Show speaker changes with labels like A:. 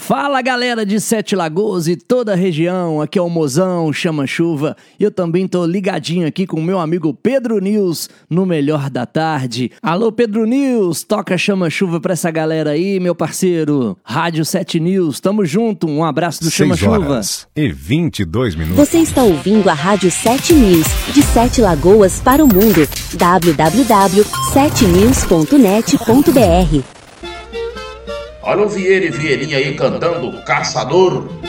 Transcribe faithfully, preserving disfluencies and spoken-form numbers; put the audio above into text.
A: Fala galera de Sete Lagoas e toda a região, aqui é o Mozão, Chama Chuva, e eu também tô ligadinho aqui com o meu amigo Pedro News no Melhor da Tarde. Alô Pedro News, toca Chama Chuva pra essa galera aí, meu parceiro. Rádio Sete News, tamo junto, um abraço do Chama Chuva.
B: seis horas e vinte e dois minutos.
C: Você está ouvindo a Rádio Sete News, de Sete Lagoas para o mundo, w w w ponto sete news ponto net ponto b r.
D: Olha o Vieira e Vieirinha aí cantando Caçador.